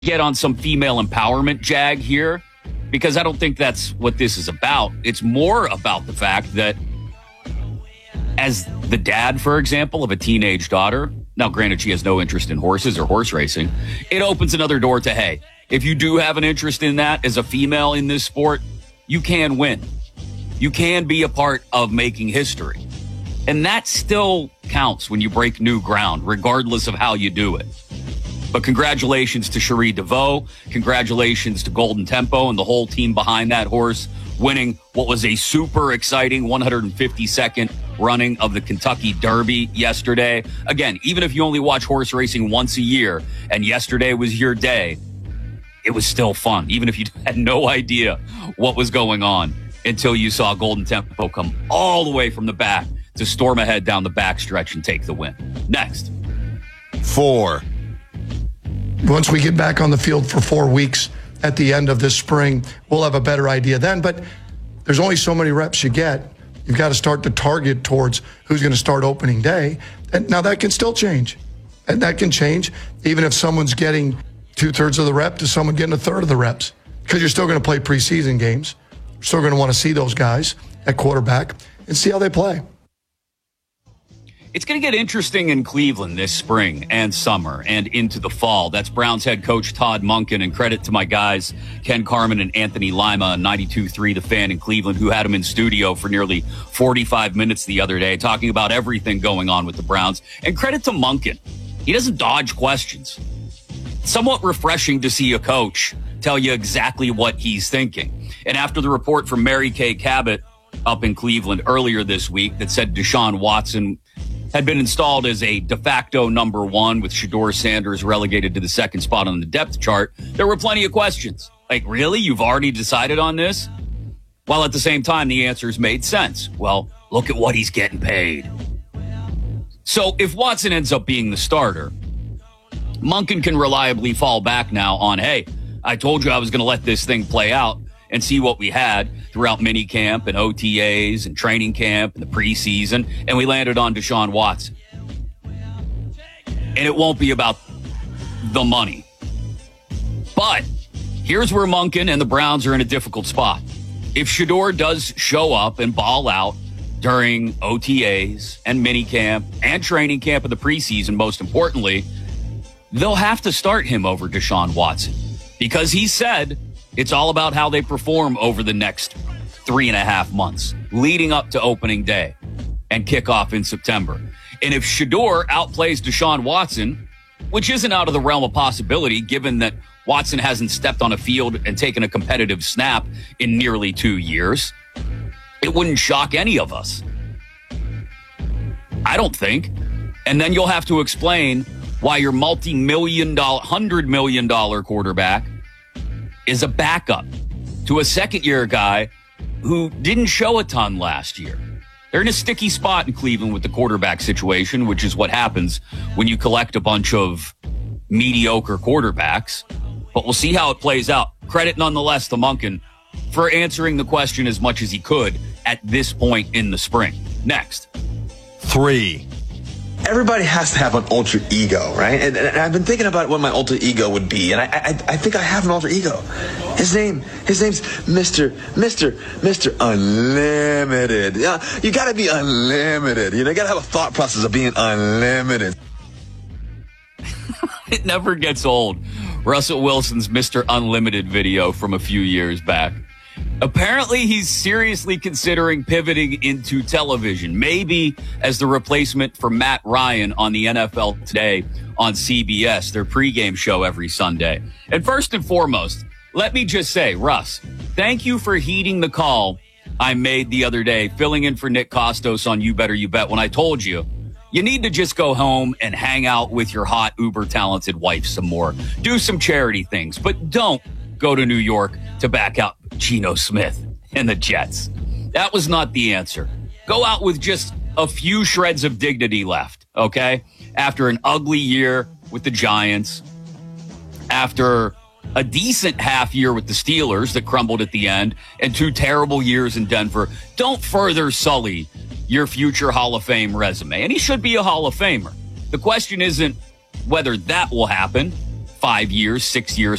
get on some female empowerment jag here, because I don't think that's what this is about. It's more about the fact that as the dad, for example, of a teenage daughter, now granted she has no interest in horses or horse racing, it opens another door to, hey, if you do have an interest in that as a female in this sport, you can win. You can be a part of making history. And that still counts when you break new ground, regardless of how you do it. But congratulations to Cherie DeVaux. Congratulations to Golden Tempo and the whole team behind that horse, winning what was a super exciting 152nd running of the Kentucky Derby yesterday. Again, even if you only watch horse racing once a year and yesterday was your day, it was still fun, even if you had no idea what was going on until you saw Golden Tempo come all the way from the back to storm ahead down the backstretch and take the win. Next. 4. Once we get back on the field for 4 weeks at the end of this spring, we'll have a better idea then. But there's only so many reps you get. You've got to start to target towards who's going to start opening day. And now that can still change. And that can change even if someone's getting 2/3 of the rep to someone getting 1/3 of the reps. Because you're still going to play preseason games. You're still going to want to see those guys at quarterback and see how they play. It's going to get interesting in Cleveland this spring and summer and into the fall. That's Browns head coach Todd Monken, and credit to my guys, Ken Carman and Anthony Lima on 92.3 The Fan in Cleveland, who had him in studio for nearly 45 minutes the other day, talking about everything going on with the Browns. And credit to Monken. He doesn't dodge questions. It's somewhat refreshing to see a coach tell you exactly what he's thinking. And after the report from Mary Kay Cabot up in Cleveland earlier this week that said Deshaun Watson had been installed as a de facto number 1 with Shedeur Sanders relegated to the second spot on the depth chart, there were plenty of questions. Like, really? You've already decided on this? While at the same time, the answers made sense. Well, look at what he's getting paid. So if Watson ends up being the starter, Monken can reliably fall back now on, hey, I told you I was going to let this thing play out and see what we had throughout minicamp and OTAs and training camp and the preseason, and we landed on Deshaun Watson. And it won't be about the money. But here's where Monken and the Browns are in a difficult spot. If Shedeur does show up and ball out during OTAs and minicamp and training camp of the preseason, most importantly, they'll have to start him over Deshaun Watson because he said it's all about how they perform over the next 3.5 months leading up to opening day and kickoff in September. And if Shedeur outplays Deshaun Watson, which isn't out of the realm of possibility given that Watson hasn't stepped on a field and taken a competitive snap in nearly 2 years, it wouldn't shock any of us. I don't think. And then you'll have to explain why your multi-million dollar, $100 million quarterback is a backup to a second-year guy who didn't show a ton last year. They're in a sticky spot in Cleveland with the quarterback situation, which is what happens when you collect a bunch of mediocre quarterbacks. But we'll see how it plays out. Credit nonetheless to Monken for answering the question as much as he could at this point in the spring. Next. 3. Everybody has to have an alter ego, right? And I've been thinking about what my alter ego would be, and I think I have an alter ego. His name's Mr. Unlimited. Yeah, you gotta be unlimited. You know, you gotta have a thought process of being unlimited. It never gets old. Russell Wilson's Mr. Unlimited video from a few years back. Apparently, he's seriously considering pivoting into television, maybe as the replacement for Matt Ryan on the NFL Today on CBS, their pregame show every Sunday. And first and foremost, let me just say, Russ, thank you for heeding the call I made the other day, filling in for Nick Costos on You Better You Bet when I told you, you need to just go home and hang out with your hot, uber-talented wife some more. Do some charity things, but don't go to New York to back out Geno Smith and the Jets. That was not the answer. Go out with just a few shreds of dignity left, okay? After an ugly year with the Giants, after a decent half year with the Steelers that crumbled at the end, and 2 terrible years in Denver, don't further sully your future Hall of Fame resume. And he should be a Hall of Famer. The question isn't whether that will happen. 5 years, 6 years